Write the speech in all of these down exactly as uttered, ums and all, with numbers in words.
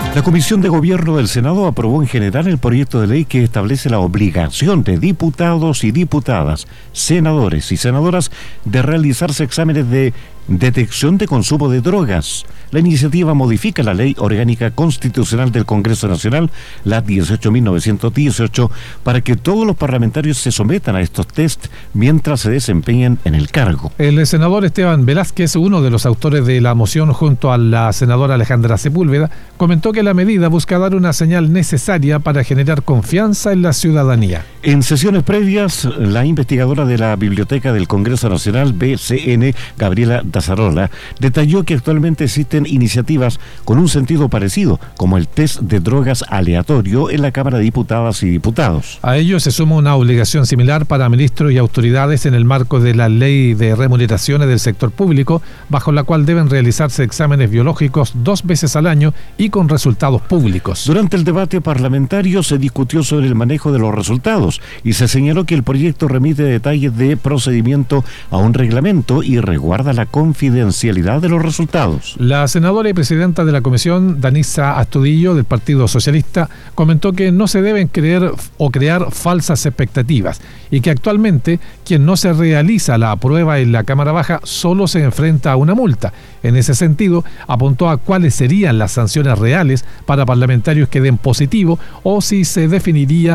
La Comisión de Gobierno del Senado aprobó en general el proyecto de ley que establece la obligación de diputados y diputadas, senadores y senadoras de realizarse exámenes de detección de consumo de drogas. La iniciativa modifica la Ley Orgánica Constitucional del Congreso Nacional, la dieciocho mil novecientos dieciocho, para que todos los parlamentarios se sometan a estos test mientras se desempeñan en el cargo. El senador Esteban Velázquez, uno de los autores de la moción junto a la senadora Alejandra Sepúlveda, comentó que la medida busca dar una señal necesaria para generar confianza en la ciudadanía. En sesiones previas, la investigadora de la Biblioteca del Congreso Nacional, B C N, Gabriela Dazarola, detalló que actualmente existen iniciativas con un sentido parecido, como el test de drogas aleatorio en la Cámara de Diputadas y Diputados. A ello se suma una obligación similar para ministros y autoridades en el marco de la Ley de Remuneraciones del Sector Público, bajo la cual deben realizarse exámenes biológicos dos veces al año y con resultados públicos. Durante el debate parlamentario se discutió sobre el manejo de los resultados y se señaló que el proyecto remite detalles de procedimiento a un reglamento y resguarda la confidencialidad de los resultados. La senadora y presidenta de la comisión, Danisa Astudillo, del Partido Socialista, comentó que no se deben creer o crear falsas expectativas y que actualmente quien no se realiza la prueba en la Cámara Baja solo se enfrenta a una multa. En ese sentido, apuntó a cuáles serían las sanciones reales para parlamentarios que den positivo o si se definiría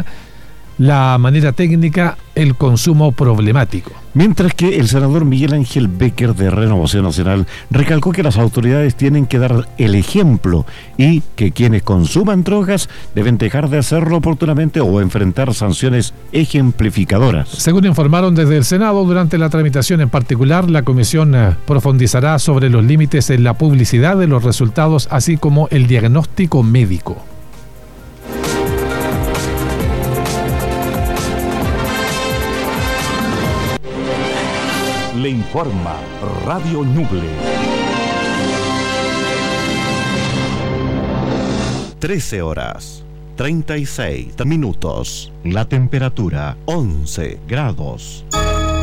la manera técnica el consumo problemático. Mientras que el senador Miguel Ángel Becker de Renovación Nacional recalcó que las autoridades tienen que dar el ejemplo y que quienes consuman drogas deben dejar de hacerlo oportunamente o enfrentar sanciones ejemplificadoras. Según informaron desde el Senado, durante la tramitación en particular, la comisión profundizará sobre los límites en la publicidad de los resultados, así como el diagnóstico médico. Le informa Radio Ñuble. trece horas, treinta y seis minutos. La temperatura, once grados.